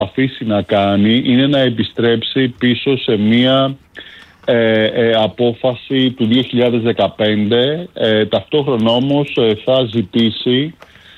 αφήσει να κάνει είναι να επιστρέψει πίσω σε μία απόφαση του 2015. Ταυτόχρονα όμως θα ζητήσει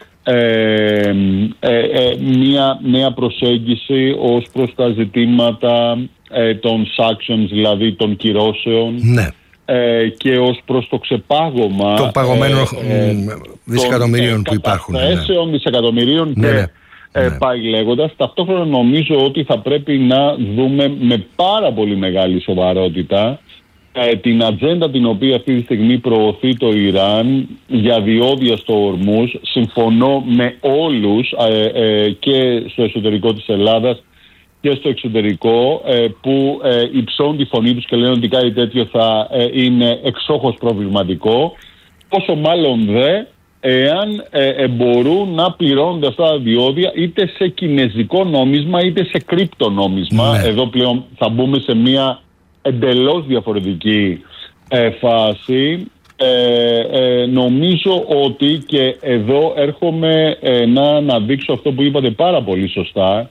μία νέα προσέγγιση ως προς τα ζητήματα των sanctions, δηλαδή των κυρώσεων, ναι. Και ως προς το ξεπάγωμα των παγωμένων δισεκατομμυρίων που υπάρχουν, καταθέσεων, δισεκατομμυρίων και πάει λέγοντας. Ταυτόχρονα νομίζω ότι θα πρέπει να δούμε με πάρα πολύ μεγάλη σοβαρότητα την ατζέντα την οποία αυτή τη στιγμή προωθεί το Ιράν για διόδια στο Ορμούζ. Συμφωνώ με όλους και στο εσωτερικό της Ελλάδας και στο εξωτερικό που υψώνουν τη φωνή τους και λένε ότι κάτι τέτοιο θα είναι εξόχως προβληματικό, πόσο μάλλον εάν μπορούν να πληρώνονται αυτά τα διόδια είτε σε κινεζικό νόμισμα είτε σε κρυπτονόμισμα. Εδώ πλέον θα μπούμε σε μια εντελώς διαφορετική φάση. Νομίζω ότι, και εδώ έρχομαι να αναδείξω αυτό που είπατε πάρα πολύ σωστά,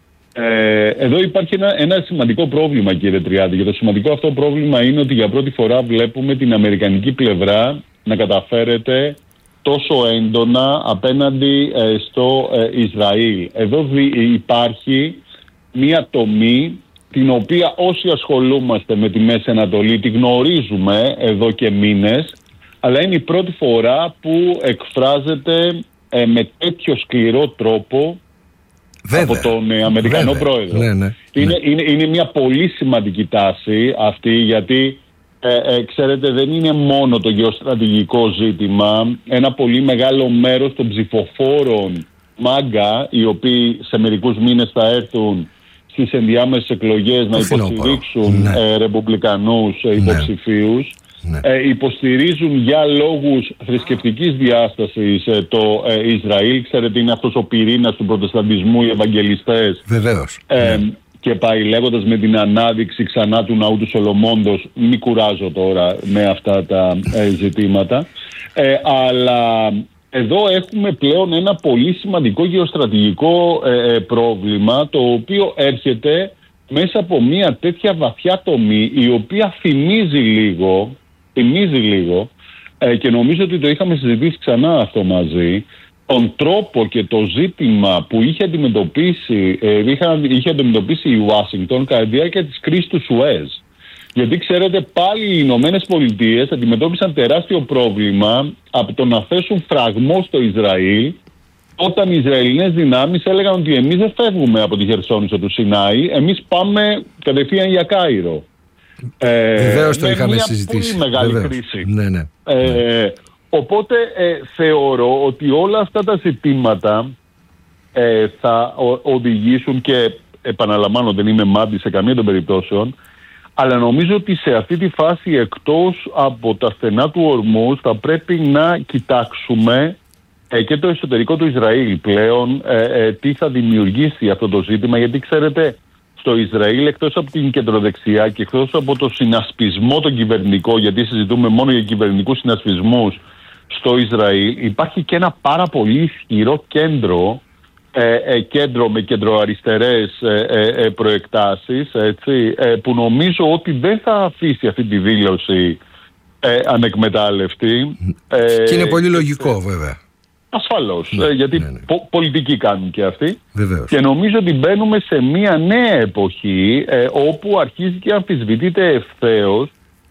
εδώ υπάρχει ένα σημαντικό πρόβλημα, κύριε Τριάντη, και το σημαντικό αυτό πρόβλημα είναι ότι για πρώτη φορά βλέπουμε την αμερικανική πλευρά να καταφέρεται τόσο έντονα απέναντι στο Ισραήλ. Εδώ υπάρχει μια τομή την οποία όσοι ασχολούμαστε με τη Μέση Ανατολή τη γνωρίζουμε εδώ και μήνες, αλλά είναι η πρώτη φορά που εκφράζεται με τέτοιο σκληρό τρόπο από τον Αμερικανό πρόεδρο. Είναι μια πολύ σημαντική τάση αυτή, γιατί ξέρετε, δεν είναι μόνο το γεωστρατηγικό ζήτημα. Ένα πολύ μεγάλο μέρος των ψηφοφόρων MAGA, οι οποίοι σε μερικούς μήνες θα έρθουν στις ενδιάμεσες εκλογές να υποστηρίξουν ρεπουμπλικανούς υποψηφίους, υποστηρίζουν για λόγους θρησκευτικής διάστασης το Ισραήλ. Ξέρετε, είναι αυτός ο πυρήνας του προτεσταντισμού, οι Ευαγγελιστές. Βεβαίως. Και πάει λέγοντας με την ανάδειξη ξανά του ναού του Σολομώντος. Μην κουράζω τώρα με αυτά τα ζητήματα. Αλλά εδώ έχουμε πλέον ένα πολύ σημαντικό γεωστρατηγικό πρόβλημα, το οποίο έρχεται μέσα από μια τέτοια βαθιά τομή, η οποία θυμίζει λίγο και νομίζω ότι το είχαμε συζητήσει ξανά αυτό μαζί, τον τρόπο και το ζήτημα που είχε αντιμετωπίσει η Ουάσιγκτον κατά τη διάρκεια της κρίσης του Σουέζ. Γιατί ξέρετε, πάλι οι Ηνωμένες Πολιτείες αντιμετώπισαν τεράστιο πρόβλημα από το να θέσουν φραγμό στο Ισραήλ, όταν οι Ισραηλινές δυνάμεις έλεγαν ότι εμείς δεν φεύγουμε από τη Χερσόνησο του Σινάη, εμείς πάμε κατευθείαν για Κάιρο. Βεβαίως το είχαμε συζητήσει. Πολύ μεγάλη κρίση. Ναι. Οπότε θεωρώ ότι όλα αυτά τα ζητήματα θα οδηγήσουν, και επαναλαμβάνω, δεν είμαι μάντη σε καμία των περιπτώσεων, αλλά νομίζω ότι σε αυτή τη φάση, εκτός από τα στενά του Ορμούζ, θα πρέπει να κοιτάξουμε και το εσωτερικό του Ισραήλ πλέον, τι θα δημιουργήσει αυτό το ζήτημα, γιατί ξέρετε, στο Ισραήλ, εκτός από την κεντροδεξιά και εκτός από το συνασπισμό τον κυβερνικό, γιατί συζητούμε μόνο για κυβερνικούς συνασπισμούς στο Ισραήλ, υπάρχει και ένα πάρα πολύ ισχυρό κέντρο με κεντροαριστερές προεκτάσεις, που νομίζω ότι δεν θα αφήσει αυτή τη δήλωση ανεκμετάλλευτη. Και είναι πολύ λογικό, βέβαια. Ασφαλώς, γιατί πολιτικοί κάνουν και αυτοί. Βεβαίως. Και νομίζω ότι μπαίνουμε σε μια νέα εποχή, όπου αρχίζει και αμφισβητείται ευθέως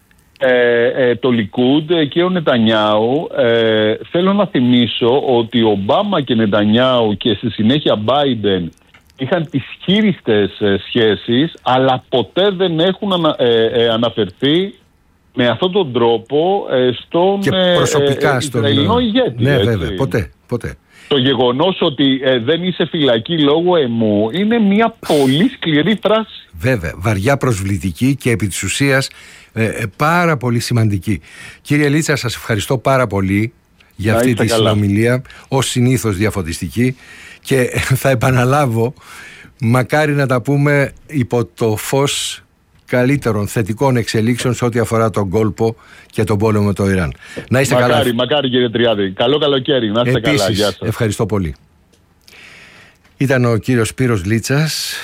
το Λικούντ και ο Νετανιάου. Θέλω να θυμίσω ότι ο Ομπάμα και Νετανιάου και στη συνέχεια Μπάιντεν είχαν τις χείριστες σχέσεις, αλλά ποτέ δεν έχουν αναφερθεί με αυτόν τον τρόπο στον Ισραηλινό ηγέτη. Ναι, βέβαια, ποτέ. Το γεγονός ότι δεν είσαι φυλακή λόγω αιμού είναι μια πολύ σκληρή φράση. Βέβαια, βαριά προσβλητική και επί της ουσίας πάρα πολύ σημαντική. Κύριε Λίτσα, σας ευχαριστώ πάρα πολύ για αυτή τη συνομιλία, ως συνήθως διαφωτιστική, και θα επαναλάβω, μακάρι να τα πούμε υπό το φως καλύτερων θετικών εξελίξεων σε ό,τι αφορά τον κόλπο και τον πόλεμο με το Ιράν. Να είστε καλά. Μακάρι κύριε Τριάδη. Καλό καλοκαίρι. Να είστε καλά. Γεια σας. Ευχαριστώ πολύ. Ήταν ο κύριος Σπύρος Λίτσας,